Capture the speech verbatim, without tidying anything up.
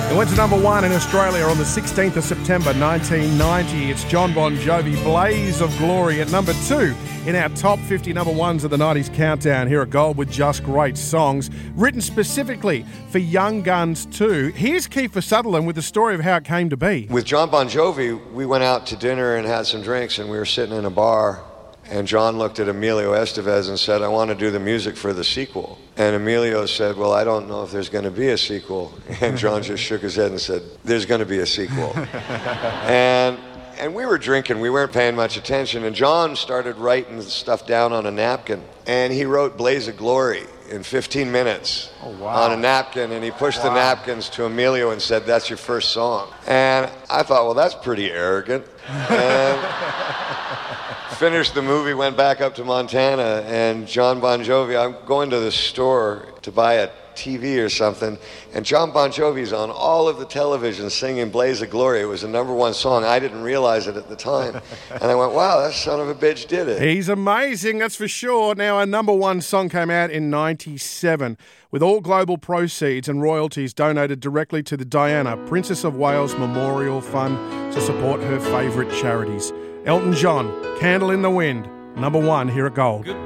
It went to number one in Australia on the sixteenth of September nineteen ninety. It's Jon Bon Jovi, Blaze of Glory, at number two in our top fifty number ones of the nineties countdown here at Gold with Just Great Songs, written specifically for Young Guns too. Here's Kiefer Sutherland with the story of how it came to be. With Jon Bon Jovi, we went out to dinner and had some drinks, and we were sitting in a bar, and John looked at Emilio Estevez and said, I want to do the music for the sequel. And Emilio said, well, I don't know if there's going to be a sequel. And John just shook his head and said, there's going to be a sequel. and and we were drinking. We weren't paying much attention. And John started writing stuff down on a napkin. And he wrote Blaze of Glory in fifteen minutes oh, wow. on a napkin. And he pushed wow. the napkins to Emilio and said, that's your first song. And I thought, well, that's pretty arrogant. And finished the movie, went back up to Montana, and Jon Bon Jovi, I'm going to the store to buy a T V or something, and Jon Bon Jovi's on all of the television singing Blaze of Glory. It was the number one song. I didn't realize it at the time. And I went, wow, that son of a bitch did it. He's amazing, that's for sure. Now, our number one song came out in ninety-seven, with all global proceeds and royalties donated directly to the Diana, Princess of Wales Memorial Fund to support her favourite charities. Elton John, Candle in the Wind, number one here at Gold.